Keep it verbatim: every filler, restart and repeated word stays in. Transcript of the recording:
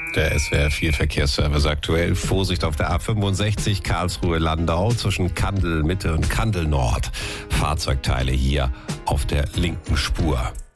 Der S W R vier Verkehrsservice aktuell. Vorsicht auf der A fünfundsechzig Karlsruhe-Landau zwischen Kandel Mitte und Kandel Nord. Fahrzeugteile hier auf der linken Spur.